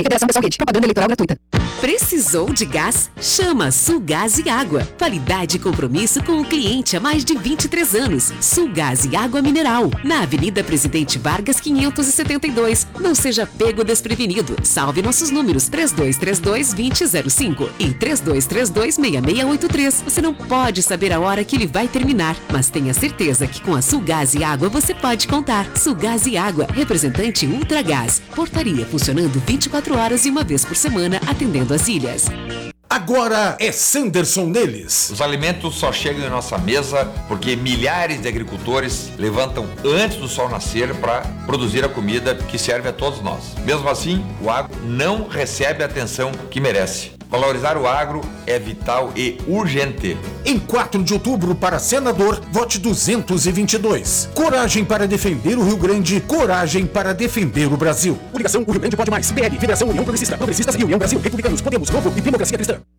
Federação Pessoal Rede. Propaganda eleitoral gratuita. Precisou de gás? Chama Sulgás e Água. Qualidade e compromisso com o cliente há mais de 23 anos. Sulgás e Água Mineral. Na Avenida Presidente Vargas, 572. Não seja pego desprevenido. Salve nossos números 3232-2005 e 3232-6683. Você não pode saber a hora que ele vai terminar, mas tenha certeza que com a Sulgás e Água você pode contar. Sulgás e Água, representante Ultragás. Portaria funcionando 24 horas e uma vez por semana, atendendo as ilhas. Agora é Sanderson neles. Os alimentos só chegam em nossa mesa porque milhares de agricultores levantam antes do sol nascer para produzir a comida que serve a todos nós. Mesmo assim, o agro não recebe a atenção que merece. Valorizar o agro é vital e urgente. Em 4 de outubro, para senador, vote 222. Coragem para defender o Rio Grande, coragem para defender o Brasil. Coligação O Rio Grande Pode Mais. PL, Federação União Progressista, Progressistas e União Brasil, Republicanos, Podemos, Novo e Democracia Cristã.